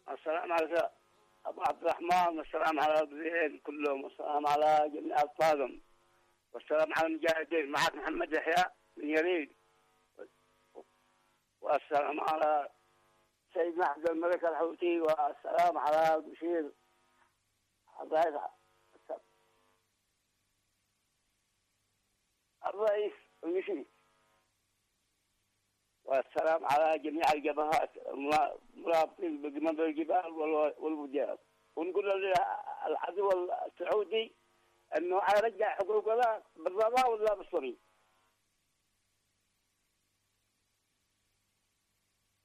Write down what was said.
السلام على أبو عبد الرحمن، والسلام على الزين كلهم، والسلام على جميع الطاقم، والسلام على المجاهدين. معك محمد يحيى من يريد، والسلام على سيدنا عبد الملك الحوثي، والسلام على بشير الرئيس المشير، والسلام على جميع الجبهات المرابطين بجنب الجبال والوديان. ونقول للعدو السعودي انه يرجع حقوقنا بالرضا ولا بالصميم.